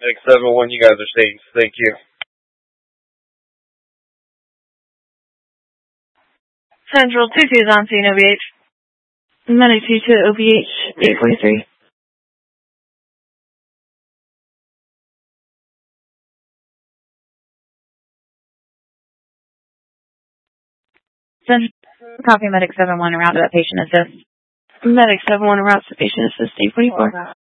Medic 7-1, you guys are safe. Thank you. Central 2-2 is on scene, OVH. Medic 2-2, OVH, 843. Central, copy Medic 7-1, around to that patient assist. Medic 7-1, around to patient assist, 844.